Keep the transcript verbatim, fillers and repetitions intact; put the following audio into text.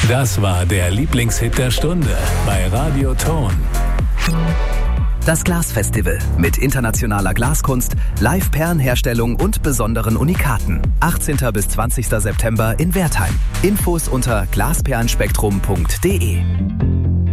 Das war der Lieblingshit der Stunde bei Radio Ton. Das Glasfestival mit internationaler Glaskunst, Live-Perlenherstellung und besonderen Unikaten. achtzehnten bis zwanzigsten September in Wertheim. Infos unter glasperlenspektrum punkt de.